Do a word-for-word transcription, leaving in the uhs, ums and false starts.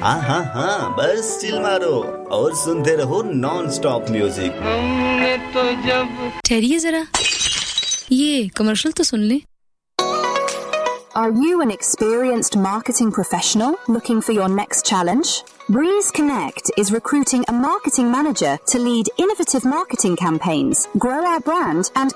हाँ हाँ हाँ, बस चिल मारो और सुनते रहो नॉन स्टॉप म्यूजिक। हमने तो जब ठहरिए जरा, ये कमर्शियल तो सुन ले। Are you an experienced marketing professional looking for your next challenge? Breeze Connect is recruiting a marketing manager to lead innovative marketing campaigns, grow our brand, and